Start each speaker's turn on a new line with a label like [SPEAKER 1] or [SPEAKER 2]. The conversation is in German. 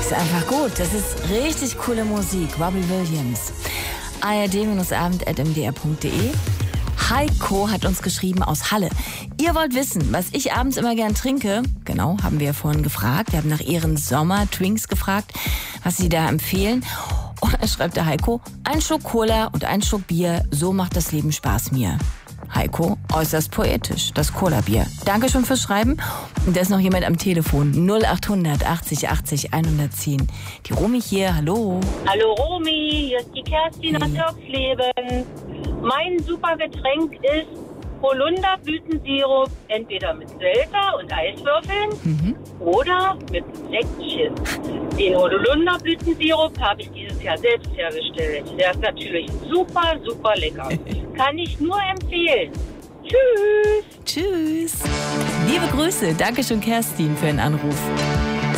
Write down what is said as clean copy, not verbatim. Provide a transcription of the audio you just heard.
[SPEAKER 1] Ist einfach gut. Das ist richtig coole Musik. Robbie Williams. ard-abend@mdr.de. Heiko hat uns geschrieben aus Halle. Ihr wollt wissen, was ich abends immer gern trinke? Genau, haben wir ja vorhin gefragt. Wir haben nach ihren Sommer-Drinks gefragt, was sie da empfehlen. Und da schreibt der Heiko, ein Schluck Cola und ein Schluck Bier, so macht das Leben Spaß mir. Heiko, äußerst poetisch, das Cola-Bier. Danke schon fürs Schreiben. Und da ist noch jemand am Telefon. 0800 80 80 110. Die Romy hier, hallo.
[SPEAKER 2] Hallo Romy, hier ist die Kerstin aus Irksleben. Mein super Getränk ist Holunderblütensirup, entweder mit Selter und Eiswürfeln oder mit Säckchen. Den Holunderblütensirup habe ich dieses Jahr selbst hergestellt. Der ist natürlich super, super lecker. Kann ich nur empfehlen. Tschüss.
[SPEAKER 1] Tschüss. Liebe Grüße. Dankeschön, Kerstin, für den Anruf.